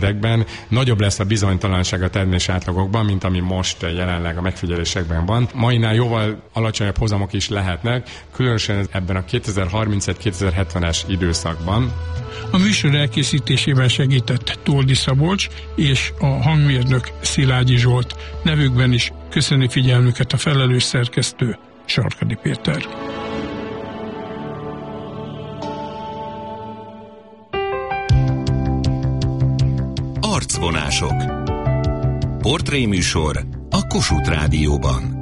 nagyobb lesz a bizonytalanság a termés átlagokban, mint ami most jelenleg a megfigyelésekben van. Mainál jóval alacsonyabb hozamok is lehetnek, különösen ebben a 2031-2070-es időszakban. A műsor elkészítésében segített Toldi Szabolcs és a hangmérnök Szilágyi Zsolt. Nevükben is köszöni figyelmüket a felelős szerkesztő Sarkadi Péter. Arcvonások. Portréműsor a Kossuth Rádióban.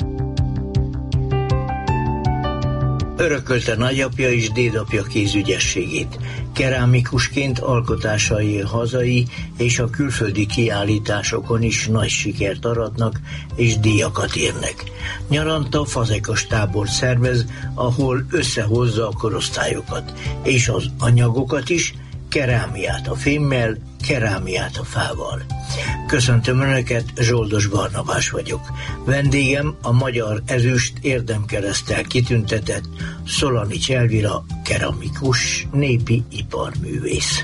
Örökölte nagyapja és dédapja kézügyességét. Kerámikusként alkotásai hazai és a külföldi kiállításokon is nagy sikert aratnak és díjakat érnek. Nyaranta fazekas tábort szervez, ahol összehozza a korosztályokat, és az anyagokat is, kerámiát a fémmel, kerámiát a fával. Köszöntöm Önöket, Zsoldos Barnabás vagyok. Vendégem a Magyar Ezüst Érdemkereszttel kitüntetett Szolanics Elvira, keramikus, népi iparművész.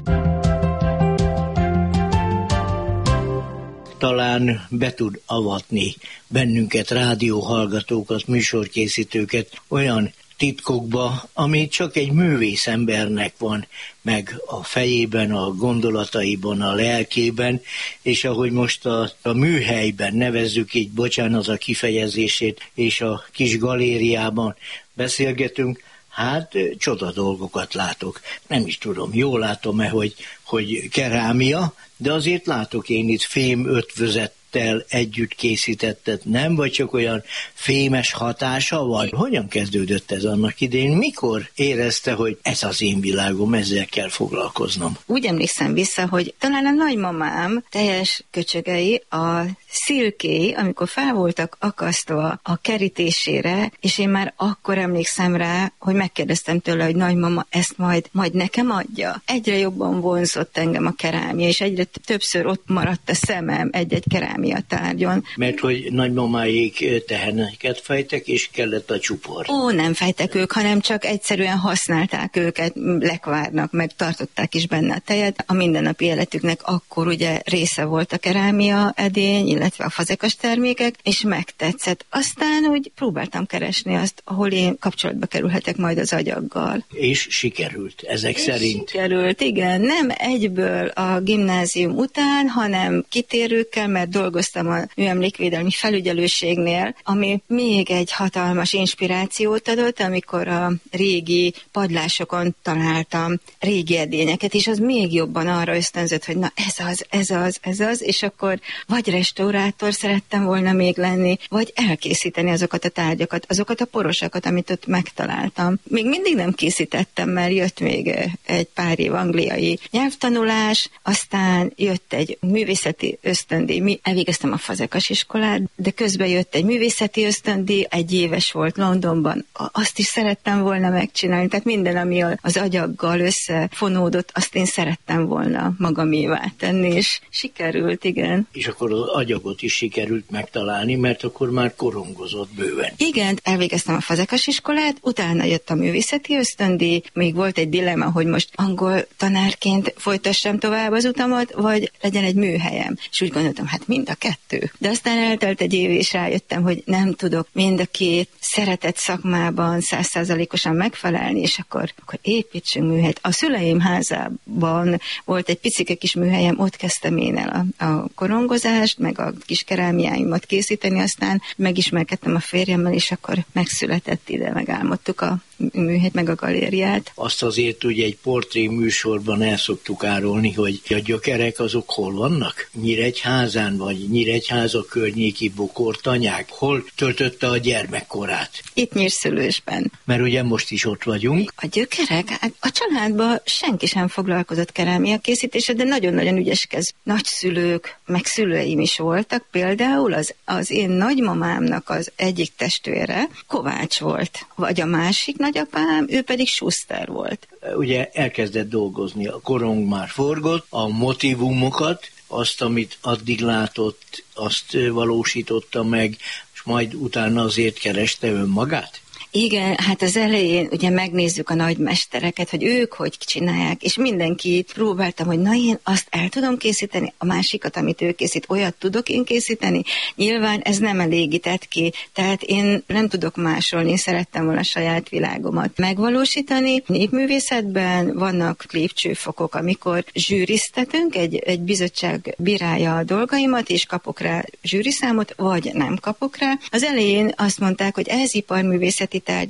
Talán be tud avatni bennünket, rádióhallgatókat, műsorkészítőket olyan titkokba, ami csak egy művész embernek van meg a fejében, a gondolataiban, a lelkében, és ahogy most a műhelyben nevezzük így, bocsánat a kifejezését, és a kis galériában beszélgetünk, hát csoda dolgokat látok. Nem is tudom, jól látom-e, hogy kerámia, de azért látok én itt fém ötvözettel együtt készítettet, nem? Vagy csak olyan fémes hatása, vagy hogyan kezdődött ez annak idején? Mikor érezte, hogy ez az én világom, ezzel kell foglalkoznom? Úgy emlékszem vissza, hogy talán a nagymamám teljes köcsögei, a szilkéi, amikor fel voltak akasztva a kerítésére, és én már akkor emlékszem rá, hogy megkérdeztem tőle, hogy nagymama, ezt majd nekem adja. Egyre jobban vonzott engem a kerámia, és egyre többször ott maradt a szemem egy-egy kerámia tárgyon. Mert hogy nagymamáik teheneket fejtek, és kellett a csupor. Ó, nem fejtek ők, hanem csak egyszerűen használták őket, lekvárnak, meg tartották is benne a tejet. A mindennapi életüknek akkor ugye része volt a kerámia edény, illetve a fazekas termékek, és megtetszett. Aztán úgy próbáltam keresni azt, ahol én kapcsolatba kerülhetek majd az agyaggal. És sikerült, ezek szerint? Sikerült, igen. Nem egyből a gimnázium után, hanem kitérőkkel, mert dolgoztam a műemlékvédelmi felügyelőségnél, ami még egy hatalmas inspirációt adott, amikor a régi padlásokon találtam régi edényeket, és az még jobban arra ösztönzött, hogy na ez az, és akkor vagy restaurátor szerettem volna még lenni, vagy elkészíteni azokat a tárgyakat, azokat a porosakat, amit ott megtaláltam. Még mindig nem készítettem, mert jött még egy pár év angliai nyelvtanulás, aztán jött egy művészeti ösztöndíj, elvégeztem a fazekas iskolát, de közben jött egy művészeti ösztöndíj, egy éves volt Londonban, azt is szerettem volna megcsinálni, tehát minden, ami az agyaggal összefonódott, azt én szerettem volna magamévá tenni, és sikerült, igen. És akkor az agyagot is sikerült megtalálni, mert akkor már korongozott bőven. Igen, elvégeztem a fazekas iskolát, utána jött a művészeti ösztöndíj, még volt egy dilemma, hogy most angol tanárként folytassam tovább az utamat, vagy legyen egy műhelyem. És úgy gondoltam, hát mind a kettő. De aztán eltelt egy év, és rájöttem, hogy nem tudok mind a két szeretett szakmában 100%-osan megfelelni, és akkor építsünk műhelyet. A szüleim házában volt egy picike kis műhelyem, ott kezdtem én el a korongozást, meg a kis kerámiáimat készíteni, aztán megismerkedtem a férjemmel, és akkor megszületett ide, megálmodtuk a műhelyt, meg a galériát. Azt azért ugye egy portré műsorban el szoktuk árulni, hogy a gyökerek azok hol vannak? Nyíregyházán, vagy Nyíregyháza környéki bokortanyák? Hol töltötte a gyermekkorát? Itt Nyírszülősben. Mert ugye most is ott vagyunk. A gyökerek? A családban senki sem foglalkozott kerámia készítése, de nagyon-nagyon ügyeskedő nagyszülők, meg szülőim is voltak. Például az én nagymamámnak az egyik testvére Kovács volt, vagy a másik nagyapám, ő pedig Schuster volt. Ugye elkezdett dolgozni, a korong már forgott, a motivumokat, azt, amit addig látott, azt valósította meg, és majd utána azért kereste önmagát? Igen, hát az elején ugye megnézzük a nagymestereket, hogy ők hogy csinálják, és mindenkit próbáltam, hogy na én azt el tudom készíteni, a másikat, amit ő készít, olyat tudok én készíteni. Nyilván ez nem elégített ki, tehát én nem tudok másolni, én szerettem volna a saját világomat megvalósítani. Népművészetben vannak lépcsőfokok, amikor zsűriztetünk, egy bizottság bírálja a dolgaimat, és kapok rá zsűriszámot, vagy nem kapok rá. Az elején azt mondták, hogy ez iparművészeti tárgy,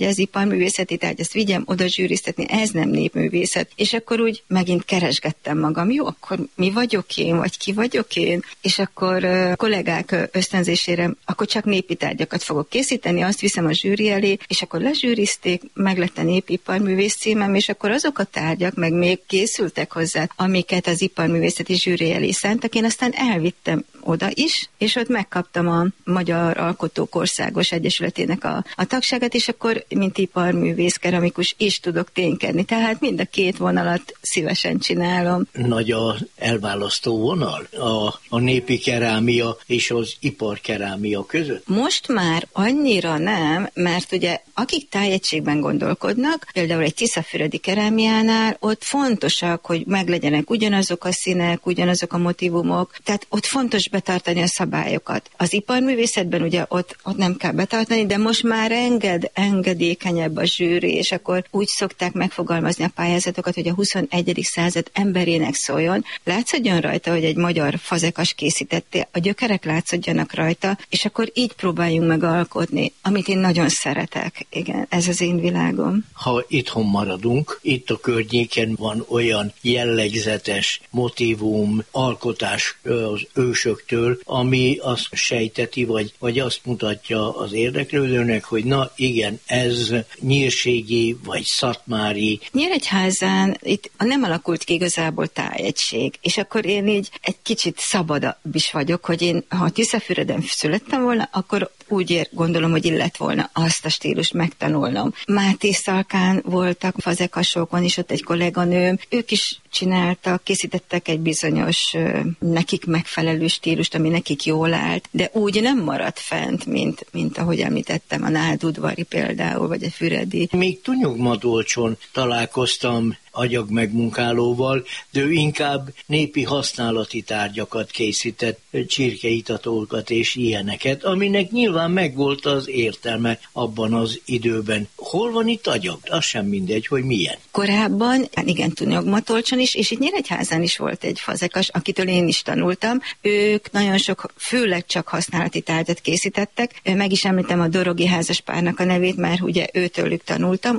ezt vigyem oda zsűriztetni, ez nem népművészet. És akkor úgy megint keresgettem magam, jó, akkor mi vagyok én, vagy ki vagyok én? És akkor kollégák ösztönzésére, akkor csak népi tárgyakat fogok készíteni, azt viszem a zsűri elé, és akkor lezsűrizték, meg lett a népi iparművész címem, és akkor azok a tárgyak meg még készültek hozzá, amiket az iparművészeti zsűri elé szántak, én aztán elvittem oda is, és ott megkaptam a Magyar Alkotók Országos Egyesületének a tagságát, és akkor, mint iparművész, keramikus is tudok ténykedni. Tehát mind a két vonalat szívesen csinálom. Nagy az elválasztó vonal a népi kerámia és az iparkerámia között? Most már annyira nem, mert ugye akik tájegységben gondolkodnak, például egy tiszafüredi kerámiánál, ott fontosak, hogy meglegyenek ugyanazok a színek, ugyanazok a motívumok, tehát ott fontos betartani a szabályokat. Az iparművészetben ugye ott nem kell betartani, de most már engedékenyebb a zsűri, és akkor úgy szokták megfogalmazni a pályázatokat, hogy a 21. század emberének szóljon. Látszódjon rajta, hogy egy magyar fazekas készítette, a gyökerek látszódjanak rajta, és akkor így próbáljunk megalkotni, amit én nagyon szeretek. Igen, ez az én világom. Ha itthon maradunk, itt a környéken van olyan jellegzetes motívum, alkotás az ősöktől, ami azt sejteti, vagy azt mutatja az érdeklődőnek, hogy na igen, ez nyírségi, vagy szatmári. Nyíregyházán itt nem alakult ki igazából tájegység, és akkor én így egy kicsit szabadabb is vagyok, hogy én, ha Tiszafüreden születtem volna, akkor úgy gondolom, hogy illett volna azt a stílust megtanulnom. Máté Szalkán voltak fazekasok, van is ott egy kolléganőm, ők is csináltak, készítettek egy bizonyos nekik megfelelő stílust, ami nekik jól állt, de úgy nem maradt fent, mint ahogy említettem, a Nádudvari például, vagy a Füredi. Még Tunyogmadolcson találkoztam agyag megmunkálóval, de ő inkább népi használati tárgyakat készített, csirkeitatókat és ilyeneket, aminek nyilván megvolt az értelme abban az időben. Hol van itt agyag? Az sem mindegy, hogy milyen. Korábban, igen, Tunyogmatolcson is, és itt Nyíregyházán is volt egy fazekas, akitől én is tanultam. Ők nagyon sok, főleg csak használati tárgyat készítettek. Meg is említem a Dorogi házaspárnak a nevét, mert ugye őtőlük tanultam.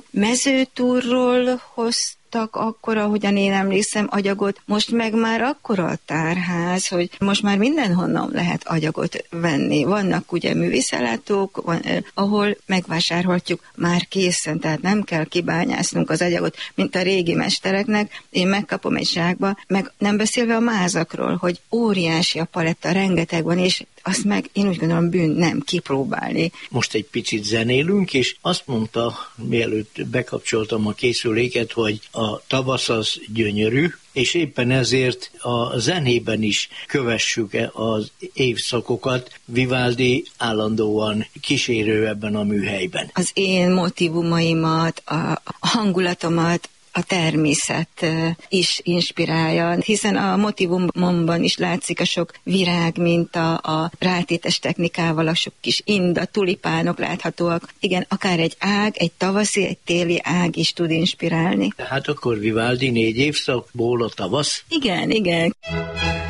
Mezőtúrról akkor, ahogyan én emlékszem, agyagot, most meg már akkora a tárház, hogy most már mindenhonnan lehet agyagot venni. Vannak ugye művészellátók, ahol megvásárolhatjuk már készen, tehát nem kell kibányásznunk az agyagot, mint a régi mestereknek. Én megkapom egy zsákba, meg nem beszélve a mázakról, hogy óriási a paletta, rengeteg van, és azt meg én úgy gondolom bűn nem kipróbálni. Most egy picit zenélünk, és azt mondta, mielőtt bekapcsoltam a készüléket, hogy a tavasz az gyönyörű, és éppen ezért a zenében is kövessük az évszakokat. Vivaldi állandóan kísérő ebben a műhelyben. Az én motívumaimat, a hangulatomat, a természet is inspirálja, hiszen a motívumomban is látszik a sok virág, mint a rátétes technikával, a sok kis inda, tulipánok láthatóak. Igen, akár egy ág, egy tavaszi, egy téli ág is tud inspirálni. Tehát akkor Vivaldi 4 évszakból a tavasz? Igen, igen.